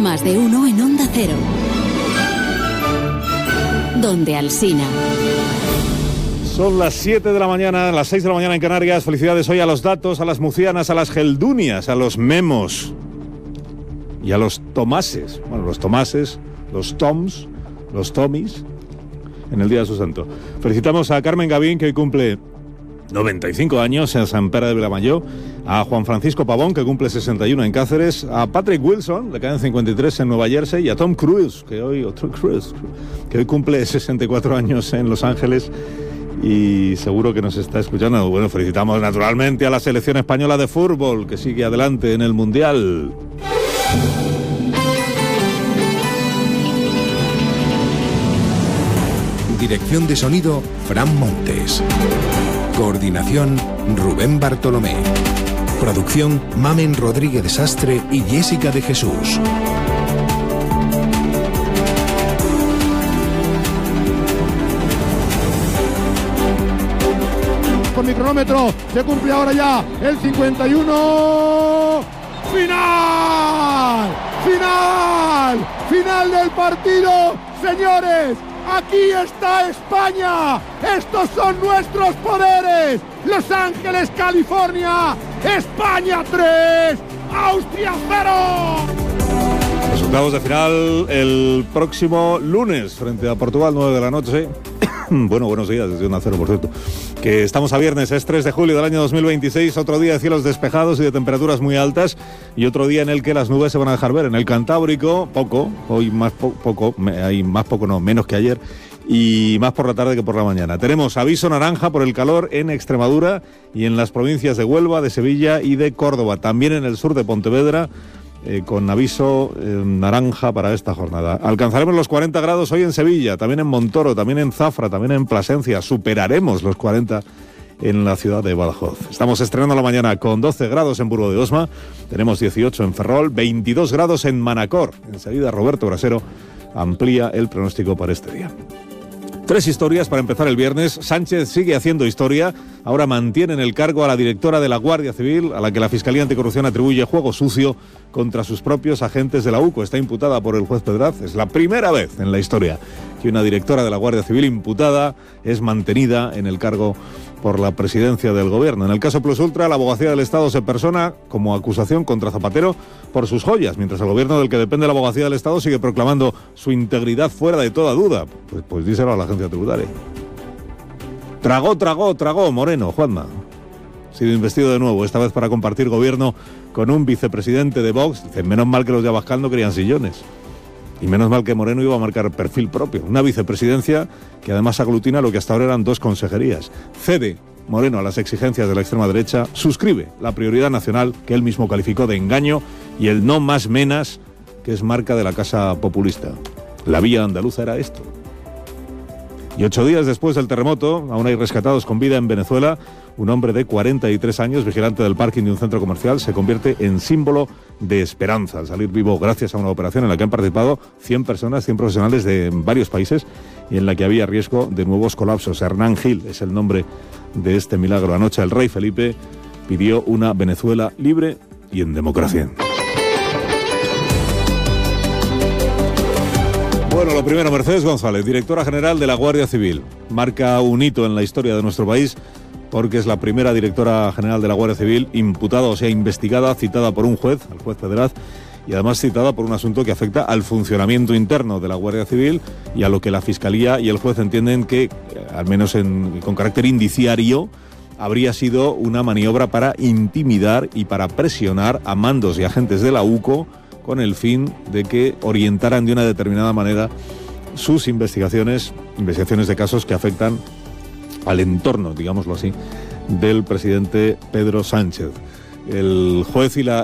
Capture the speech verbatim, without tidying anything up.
Más de uno en Onda Cero. Donde Alsina. Son las siete de la mañana, las seis de la mañana en Canarias. Felicidades hoy a los datos, a las mucianas, a las geldunias, a los memos y a los tomases. Bueno, los tomases, los toms, los tomis, en el día de su santo. Felicitamos a Carmen Gavín, que hoy cumple noventa y cinco años en San Pere de Vilamajor, a Juan Francisco Pavón, que cumple sesenta y uno en Cáceres, a Patrick Wilson, le caen cincuenta y tres en Nueva Jersey, y a Tom Cruise, que hoy, otro Cruise, que hoy cumple sesenta y cuatro años en Los Ángeles y seguro que nos está escuchando. Bueno, felicitamos naturalmente a la selección española de fútbol, que sigue adelante en el Mundial. Dirección de sonido, Fran Montes. Coordinación, Rubén Bartolomé. Producción, Mamen Rodríguez Sastre y Jessica de Jesús. Con mi cronómetro se cumple ahora ya el cincuenta y uno. ¡Final! ¡Final! ¡Final del partido! ¡Señores! ¡Aquí está España! ¡Estos son nuestros poderes! Los Ángeles, California. España tres, Austria cero. Resultados de final el próximo lunes frente a Portugal, nueve de la noche. Bueno, buenos días desde Onda Cero, por cierto. Que estamos a viernes, es tres de julio del año dos mil veintiséis, otro día de cielos despejados y de temperaturas muy altas, y otro día en el que las nubes se van a dejar ver. En el Cantábrico, poco, hoy más po- poco, me, hay más poco, no, menos que ayer, y más por la tarde que por la mañana. Tenemos aviso naranja por el calor en Extremadura y en las provincias de Huelva, de Sevilla y de Córdoba. También en el sur de Pontevedra, Eh, con aviso eh, naranja para esta jornada. Alcanzaremos los cuarenta grados hoy en Sevilla, también en Montoro, también en Zafra, también en Plasencia. Superaremos los cuarenta en la ciudad de Badajoz. Estamos estrenando la mañana con doce grados en Burgo de Osma, tenemos dieciocho en Ferrol, veintidós grados en Manacor. Enseguida Roberto Brasero amplía el pronóstico para este día. Tres historias para empezar el viernes. Sánchez sigue haciendo historia. Ahora mantiene en el cargo a la directora de la Guardia Civil, a la que la Fiscalía Anticorrupción atribuye juego sucio contra sus propios agentes de la U C O. Está imputada por el juez Pedraz. Es la primera vez en la historia que una directora de la Guardia Civil imputada es mantenida en el cargo por la presidencia del gobierno. En el caso Plus Ultra, la abogacía del Estado se persona como acusación contra Zapatero por sus joyas, mientras el gobierno del que depende la abogacía del Estado sigue proclamando su integridad fuera de toda duda. Pues, pues díselo a la agencia tributaria. Tragó, tragó, tragó Moreno, Juanma. Ha sido investido de nuevo, esta vez para compartir gobierno con un vicepresidente de Vox. Dicen, menos mal que los de Abascal no querían sillones. Y menos mal que Moreno iba a marcar perfil propio. Una vicepresidencia que además aglutina lo que hasta ahora eran dos consejerías. Cede Moreno a las exigencias de la extrema derecha, suscribe la prioridad nacional que él mismo calificó de engaño y el no más menas, que es marca de la casa populista. La vía andaluza era esto. Y ocho días después del terremoto, aún hay rescatados con vida en Venezuela. Un hombre de cuarenta y tres años, vigilante del parking de un centro comercial, se convierte en símbolo de esperanza al salir vivo gracias a una operación en la que han participado cien personas, cien profesionales de varios países y en la que había riesgo de nuevos colapsos. Hernán Gil es el nombre de este milagro. Anoche el rey Felipe pidió una Venezuela libre y en democracia. Bueno, lo primero, Mercedes González, directora general de la Guardia Civil. Marca un hito en la historia de nuestro país porque es la primera directora general de la Guardia Civil imputada, o sea, investigada, citada por un juez, el juez Pedraz, y además citada por un asunto que afecta al funcionamiento interno de la Guardia Civil y a lo que la Fiscalía y el juez entienden que, al menos en, con carácter indiciario, habría sido una maniobra para intimidar y para presionar a mandos y agentes de la U C O con el fin de que orientaran de una determinada manera sus investigaciones, investigaciones de casos que afectan al entorno, digámoslo así, del presidente Pedro Sánchez. El juez y la